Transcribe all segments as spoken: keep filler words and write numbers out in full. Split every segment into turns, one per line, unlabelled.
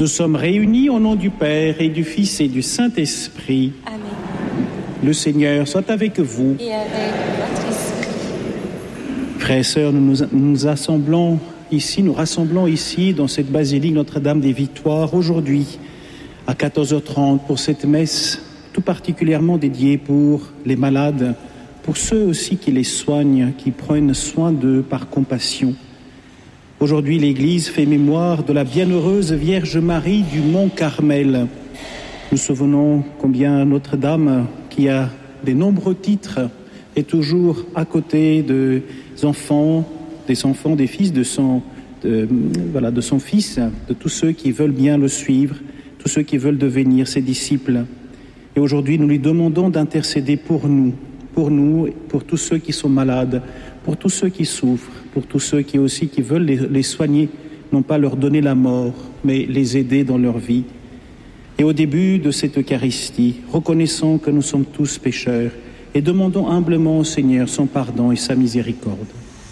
Nous sommes réunis au nom du Père et du Fils et du Saint-Esprit.
Amen.
Le Seigneur soit avec vous.
Et avec votre esprit.
Frères et sœurs, nous nous, nous nous assemblons ici, nous rassemblons ici dans cette basilique Notre-Dame des Victoires aujourd'hui à quatorze heures trente pour cette messe tout particulièrement dédiée pour les malades, pour ceux aussi qui les soignent, qui prennent soin d'eux par compassion. Aujourd'hui, l'Église fait mémoire de la bienheureuse Vierge Marie du Mont Carmel. Nous souvenons combien Notre-Dame, qui a des nombreux titres, est toujours à côté des enfants, des enfants, des fils de son, de, voilà, de son Fils, de tous ceux qui veulent bien le suivre, tous ceux qui veulent devenir ses disciples. Et aujourd'hui, nous lui demandons d'intercéder pour nous, pour nous, pour tous ceux qui sont malades, pour tous ceux qui souffrent, pour tous ceux qui aussi qui veulent les, les soigner, non pas leur donner la mort, mais les aider dans leur vie. Et au début de cette Eucharistie, reconnaissons que nous sommes tous pécheurs et demandons humblement au Seigneur son pardon et sa miséricorde.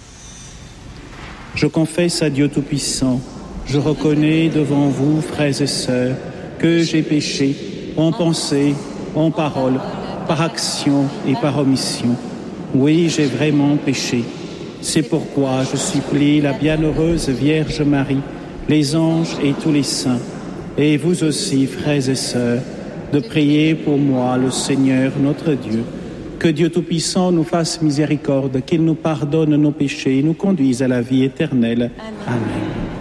Je confesse à Dieu Tout-Puissant, je reconnais devant vous, frères et sœurs, que j'ai péché en pensée, en parole, par action et par omission. Oui, j'ai vraiment péché. C'est pourquoi je supplie la bienheureuse Vierge Marie, les anges et tous les saints, et vous aussi, frères et sœurs, de prier pour moi, le Seigneur notre Dieu. Que Dieu Tout-Puissant nous fasse miséricorde, qu'il nous pardonne nos péchés et nous conduise à la vie éternelle. Amen. Amen.